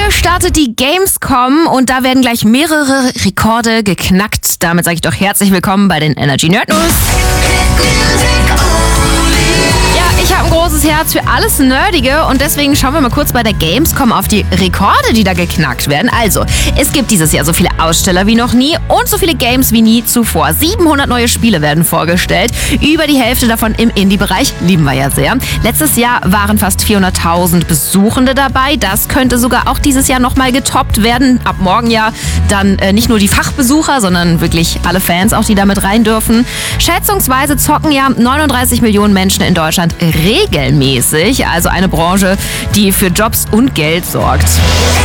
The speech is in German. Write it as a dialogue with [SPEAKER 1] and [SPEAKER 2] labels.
[SPEAKER 1] startet die Gamescom und da werden gleich mehrere Rekorde geknackt. Damit sage ich doch herzlich willkommen bei den Energy Nerd News. Ja, ich habe ein großes Herz für alles Nerdige und deswegen schauen wir mal kurz bei der Gamescom auf die Rekorde, die da geknackt werden. Also, es gibt dieses Jahr so viele Aussteller wie noch nie und so viele Games wie nie zuvor. 700 neue Spiele werden vorgestellt. Über die Hälfte davon im Indie-Bereich, lieben wir ja sehr. Letztes Jahr waren fast 400.000 Besuchende dabei. Das könnte sogar auch dieses Jahr nochmal getoppt werden. Ab morgen ja dann nicht nur die Fachbesucher, sondern wirklich alle Fans auch, die da mit rein dürfen. Schätzungsweise zocken ja 39 Millionen Menschen in Deutschland regelmäßig. Also eine Branche, die für Jobs und Geld sorgt.